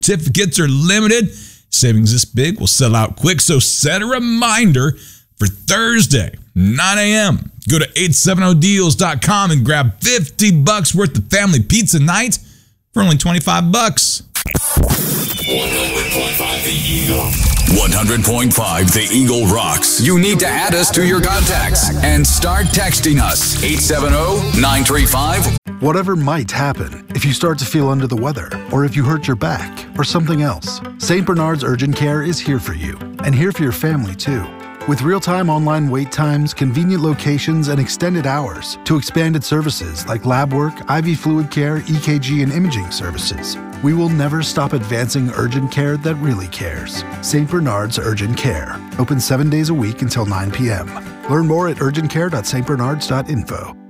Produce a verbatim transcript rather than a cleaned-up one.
Certificates are limited. Savings this big will sell out quick, so set a reminder for Thursday, nine a.m. Go to eight seventy deals dot com and grab fifty bucks worth of family pizza night for only twenty-five bucks. one hundred point five The Eagle. one hundred point five The Eagle rocks. You need to add us to your contacts and start texting us. eight seven zero, nine three five. Whatever might happen, if you start to feel under the weather, or if you hurt your back, or something else, Saint Bernard's Urgent Care is here for you, and here for your family too. With real-time online wait times, convenient locations, and extended hours to expanded services like lab work, I V fluid care, E K G, and imaging services, we will never stop advancing urgent care that really cares. Saint Bernard's Urgent Care. Open seven days a week until nine p.m. Learn more at urgent care dot st bernards dot info.